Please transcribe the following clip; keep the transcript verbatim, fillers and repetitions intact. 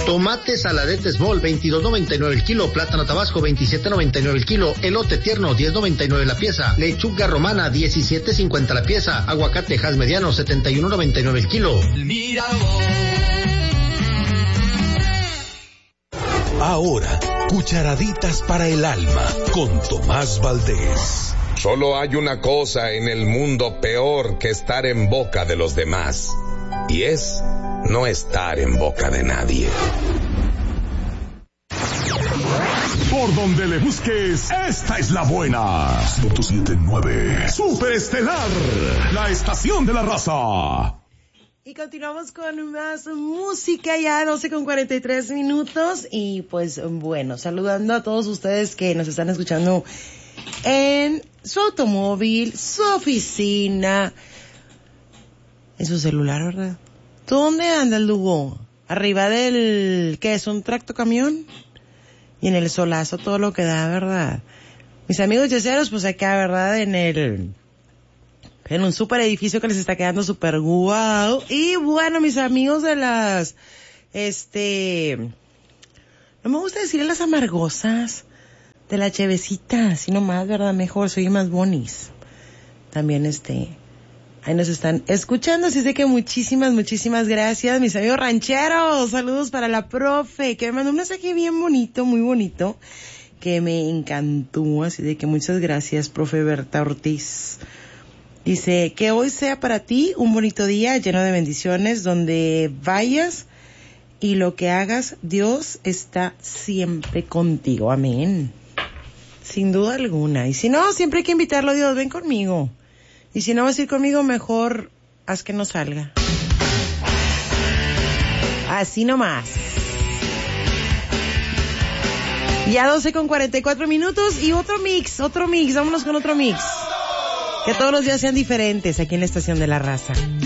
Tomate saladete small, veintidós noventa y nueve el kilo. Plátano tabasco, veintisiete noventa y nueve el kilo. Elote tierno, diez noventa y nueve la pieza. Lechuga romana, diecisiete cincuenta la pieza. Aguacate Hass mediano, setenta y uno noventa y nueve el kilo. Mira. Ahora, cucharaditas para el alma con Tomás Valdés. Solo hay una cosa en el mundo peor que estar en boca de los demás, y es no estar en boca de nadie. Por donde le busques, esta es la buena. ciento siete punto nueve. Superestelar, la estación de la raza. Y continuamos con más música, ya doce con cuarenta y tres minutos. Y pues bueno, saludando a todos ustedes que nos están escuchando en su automóvil, su oficina, en su celular, ¿verdad? ¿Tú dónde anda el Lugo? Arriba del, ¿qué es? ¿Un tractocamión? Y en el solazo todo lo que da, ¿verdad? Mis amigos yeseros, pues acá, ¿verdad? En el, en un super edificio que les está quedando super guau. Y bueno, mis amigos de las, este, no me gusta decirle las amargosas, de la chevecita, así nomás, ¿verdad? Mejor, soy más bonis. También, este, ahí nos están escuchando, así es de que muchísimas, muchísimas gracias, mis amigos rancheros. Saludos para la profe, que me mandó un mensaje bien bonito, muy bonito, que me encantó, así de que muchas gracias, profe Berta Ortiz. Dice, que hoy sea para ti un bonito día lleno de bendiciones, donde vayas y lo que hagas, Dios está siempre contigo. Amén. Sin duda alguna. Y si no, siempre hay que invitarlo a Dios, ven conmigo. Y si no vas a ir conmigo, mejor haz que no salga. Así nomás. Ya doce con cuarenta y cuatro minutos y otro mix, otro mix, vámonos con otro mix. Que todos los días sean diferentes aquí en la Estación de la Raza.